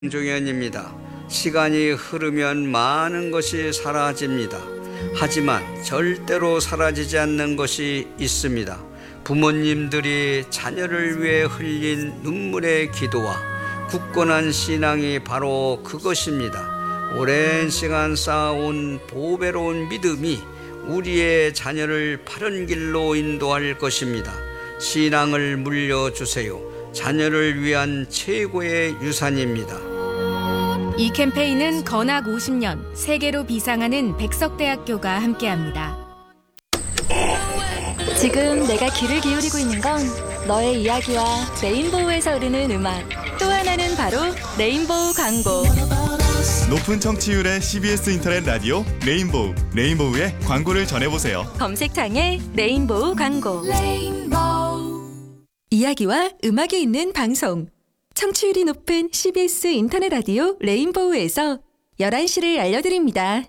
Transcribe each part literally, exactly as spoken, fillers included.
김종현입니다. 시간이 흐르면 많은 것이 사라집니다. 하지만 절대로 사라지지 않는 것이 있습니다. 부모님들이 자녀를 위해 흘린 눈물의 기도와 굳건한 신앙이 바로 그것입니다. 오랜 시간 쌓아온 보배로운 믿음이 우리의 자녀를 바른 길로 인도할 것입니다. 신앙을 물려주세요. 자녀를 위한 최고의 유산입니다. 이 캠페인은 건학 오십 년 세계로 비상하는 백석대학교가 함께합니다. 지금 내가 귀를 기울이고 있는 건 너의 이야기와 레인보우에서 흐르는 음악, 또 하나는 바로 레인보우 광고. 높은 청취율의 씨비에스 인터넷 라디오 레인보우, 레인보우의 광고를 전해보세요. 검색창에 레인보우 광고. 레인보우. 이야기와 음악이 있는 방송. 청취율이 높은 씨비에스 인터넷 라디오 레인보우에서 열한 시를 알려드립니다.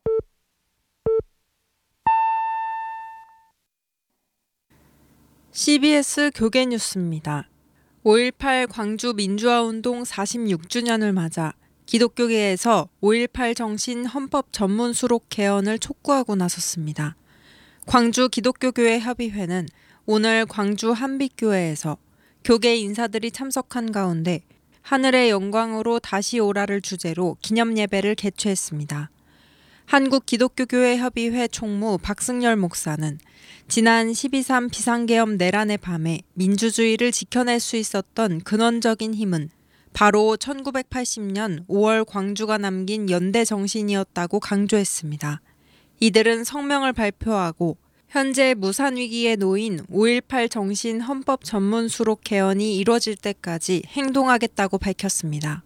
씨비에스 교계 뉴스입니다. 오일팔 광주 민주화운동 사십육 주년을 맞아 기독교계에서 오일팔 정신 헌법 전문 수록 개헌을 촉구하고 나섰습니다. 광주 기독교교회 협의회는 오늘 광주 한빛교회에서 교계 인사들이 참석한 가운데 하늘의 영광으로 다시 오라를 주제로 기념예배를 개최했습니다. 한국기독교교회협의회 총무 박승열 목사는 지난 십이 삼 비상계엄 내란의 밤에 민주주의를 지켜낼 수 있었던 근원적인 힘은 바로 천구백팔십 년 오월 광주가 남긴 연대 정신이었다고 강조했습니다. 이들은 성명을 발표하고 현재 무산위기에 놓인 오일팔 정신 헌법 전문 수록 개헌이 이뤄질 때까지 행동하겠다고 밝혔습니다.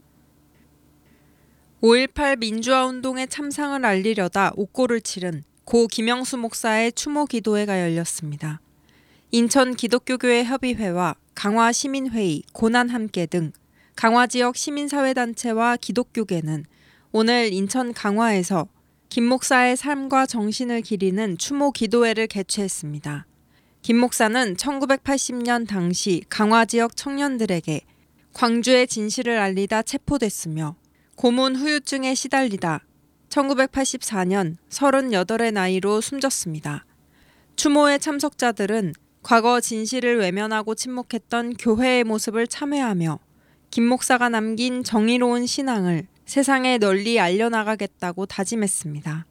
오일팔 민주화운동의 참상을 알리려다 옥고를 치른 고 김영수 목사의 추모 기도회가 열렸습니다. 인천 기독교교회 협의회와 강화시민회의, 고난함께 등 강화지역 시민사회단체와 기독교계는 오늘 인천 강화에서 김 목사의 삶과 정신을 기리는 추모 기도회를 개최했습니다. 김 목사는 천구백팔십 년 당시 강화 지역 청년들에게 광주의 진실을 알리다 체포됐으며 고문 후유증에 시달리다 천구백팔십사 년 서른여덟의 나이로 숨졌습니다. 추모의 참석자들은 과거 진실을 외면하고 침묵했던 교회의 모습을 참회하며 김 목사가 남긴 정의로운 신앙을 세상에 널리 알려나가겠다고 다짐했습니다.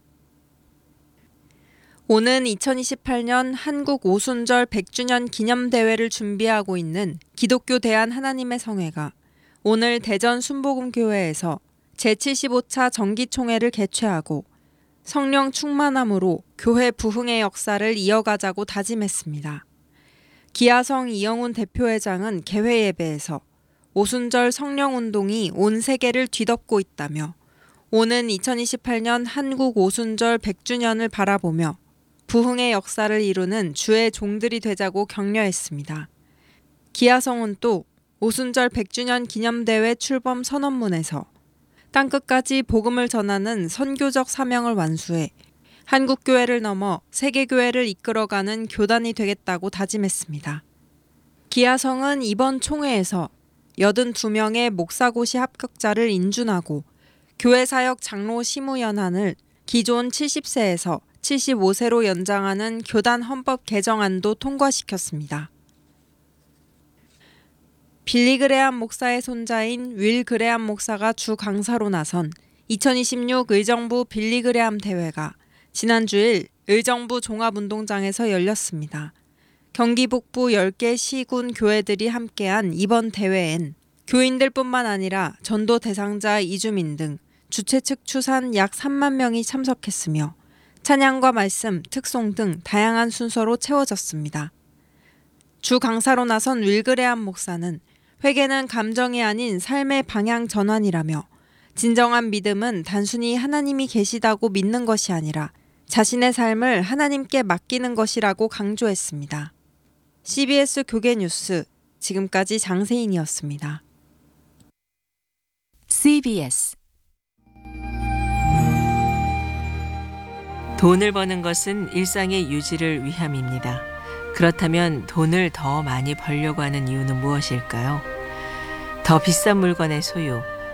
오는 이천이십팔 년 한국 오순절 백 주년 기념대회를 준비하고 있는 기독교 대한 하나님의 성회가 오늘 대전 순복음교회에서 제칠십오 차 정기총회를 개최하고 성령 충만함으로 교회 부흥의 역사를 이어가자고 다짐했습니다. 기아성 이영훈 대표회장은 개회 예배에서 오순절 성령운동이 온 세계를 뒤덮고 있다며 오는 이천이십팔 년 한국 오순절 백 주년을 바라보며 부흥의 역사를 이루는 주의 종들이 되자고 격려했습니다. 기아성은 또 오순절 백 주년 기념대회 출범 선언문에서 땅끝까지 복음을 전하는 선교적 사명을 완수해 한국교회를 넘어 세계교회를 이끌어가는 교단이 되겠다고 다짐했습니다. 기아성은 이번 총회에서 여든두 명의 목사고시 합격자를 인준하고 교회사역 장로 시무 연한을 기존 칠십 세에서 칠십오 세로 연장하는 교단 헌법 개정안도 통과시켰습니다. 빌리 그레암 목사의 손자인 윌 그레암 목사가 주 강사로 나선 이천이십육 의정부 빌리 그레암 대회가 지난 주일 의정부 종합운동장에서 열렸습니다. 경기 북부 열 개 시군 교회들이 함께한 이번 대회엔 교인들뿐만 아니라 전도 대상자 이주민 등 주최 측 추산 약 삼만 명이 참석했으며 찬양과 말씀, 특송 등 다양한 순서로 채워졌습니다. 주 강사로 나선 윌그레암 목사는 회개는 감정이 아닌 삶의 방향 전환이라며 진정한 믿음은 단순히 하나님이 계시다고 믿는 것이 아니라 자신의 삶을 하나님께 맡기는 것이라고 강조했습니다. 씨비에스 교계 뉴스, 지금까지 장세인이었습니다. 씨비에스 돈을 버는 것은 일상의 유지를 위함입니다. 그렇다면 돈을 더 많이 벌려고 하는 이유는 무엇일까요? 더 비싼 물건의 소유,